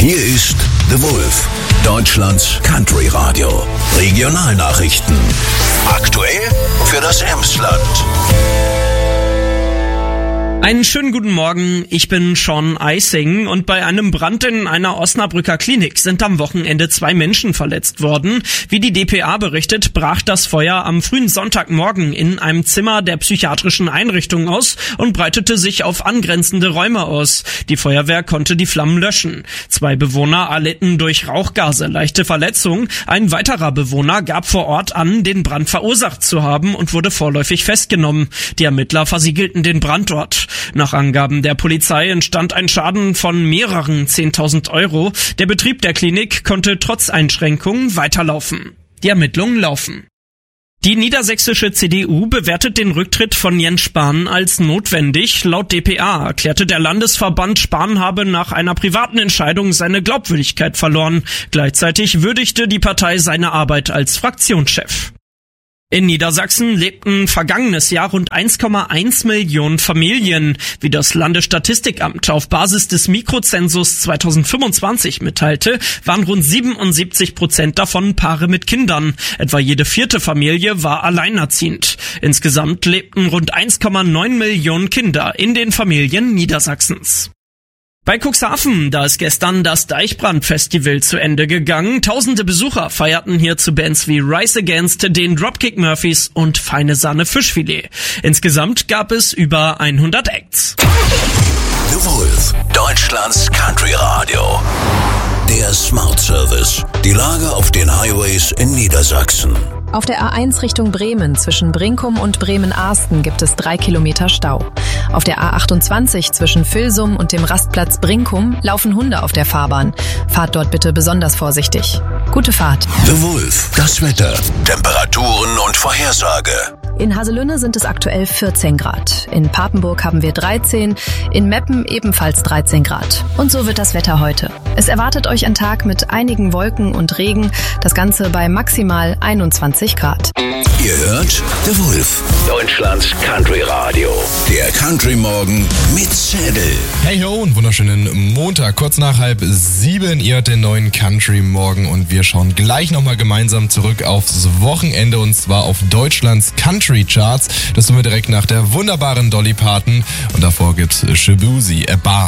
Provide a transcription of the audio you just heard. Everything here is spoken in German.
Hier ist The Wolf, Deutschlands Country Radio. Regionalnachrichten. Aktuell für das Emsland. Einen schönen guten Morgen, ich bin Sean Eising und bei einem Brand in einer Osnabrücker Klinik sind am Wochenende 2 Menschen verletzt worden. Wie die dpa berichtet, brach das Feuer am frühen Sonntagmorgen in einem Zimmer der psychiatrischen Einrichtung aus und breitete sich auf angrenzende Räume aus. Die Feuerwehr konnte die Flammen löschen. 2 Bewohner erlitten durch Rauchgase leichte Verletzungen. Ein weiterer Bewohner gab vor Ort an, den Brand verursacht zu haben und wurde vorläufig festgenommen. Die Ermittler versiegelten den Brandort. Nach Angaben der Polizei entstand ein Schaden von mehreren 10.000 Euro. Der Betrieb der Klinik konnte trotz Einschränkungen weiterlaufen. Die Ermittlungen laufen. Die niedersächsische CDU bewertet den Rücktritt von Jens Spahn als notwendig. Laut dpa erklärte der Landesverband, Spahn habe nach einer privaten Entscheidung seine Glaubwürdigkeit verloren. Gleichzeitig würdigte die Partei seine Arbeit als Fraktionschef. In Niedersachsen lebten vergangenes Jahr rund 1,1 Millionen Familien. Wie das Landesstatistikamt auf Basis des Mikrozensus 2025 mitteilte, waren rund 77% davon Paare mit Kindern. Etwa jede 4. Familie war alleinerziehend. Insgesamt lebten rund 1,9 Millionen Kinder in den Familien Niedersachsens. Bei Cuxhaven, da ist gestern das Deichbrand-Festival zu Ende gegangen. Tausende Besucher feierten hier zu Bands wie Rise Against, den Dropkick Murphys und Feine Sahne Fischfilet. Insgesamt gab es über 100 Acts. The Wolf, Deutschlands Country Radio. Der Smart Service. Die Lage auf den Highways in Niedersachsen. Auf der A1 Richtung Bremen zwischen Brinkum und Bremen-Ahsten gibt es 3 Kilometer Stau. Auf der A28 zwischen Vilsum und dem Rastplatz Brinkum laufen Hunde auf der Fahrbahn. Fahrt dort bitte besonders vorsichtig. Gute Fahrt. The Wolf, das Wetter, Temperaturen und Vorhersage. In Haselünne sind es aktuell 14 Grad. In Papenburg haben wir 13, in Meppen ebenfalls 13 Grad. Und so wird das Wetter heute. Es erwartet euch ein Tag mit einigen Wolken und Regen, das Ganze bei maximal 21 Grad. Ihr hört The Wolf, Deutschlands Country Radio. Der Country Morgen mit Zettel. Hey ho und wunderschönen Montag, kurz nach 6:30. Ihr hört den neuen Country Morgen und wir schauen gleich nochmal gemeinsam zurück aufs Wochenende und zwar auf Deutschlands Country Charts. Das tun wir direkt nach der wunderbaren Dolly Parton und davor gibt's Shaboozey, A Bar.